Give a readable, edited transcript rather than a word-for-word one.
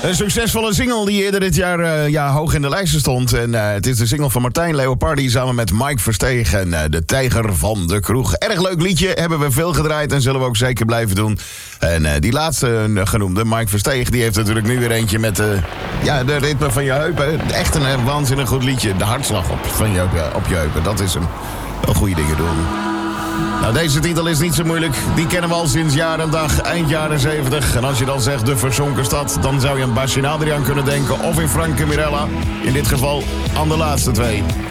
Een succesvolle single die eerder dit jaar hoog in de lijsten stond. En het is de single van Martijn Leopardi samen met Mike Versteeg en De Tijger van de Kroeg. Erg leuk liedje, hebben we veel gedraaid en zullen we ook zeker blijven doen. En die laatste genoemde, Mike Versteeg, die heeft natuurlijk nu weer eentje met de ritme van je heupen. Echt een waanzinnig goed liedje. De hartslag op je heupen, dat is hem. Wel goede dingen doen. Nou, deze titel is niet zo moeilijk. Die kennen we al sinds jaar en dag, eind jaren 70. En als je dan zegt de verzonken stad, dan zou je aan Bastien Adriaan kunnen denken. Of in Franke Mirella. In dit geval aan de laatste twee.